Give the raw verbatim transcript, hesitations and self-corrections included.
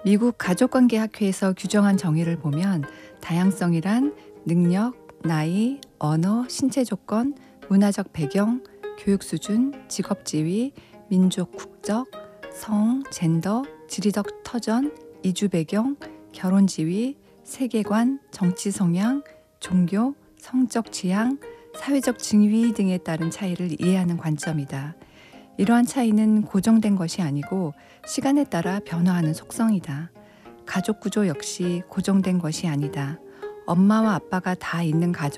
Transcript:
미국 가족관계학회에서 규정한 정의를 보면 다양성이란 능력, 나이, 언어, 신체 조건, 문화적 배경, 교육 수준, 직업 지위, 민족 국적, 성, 젠더, 지리적 터전, 이주 배경, 결혼 지위, 세계관, 정치 성향, 종교, 성적 취향, 사회적 징위 등에 따른 차이를 이해하는 관점이다. 이러한 차이는 고정된 것이 아니고 시간에 따라 변화하는 속성이다. 가족 구조 역시 고정된 것이 아니다. 엄마와 아빠가 다 있는 가족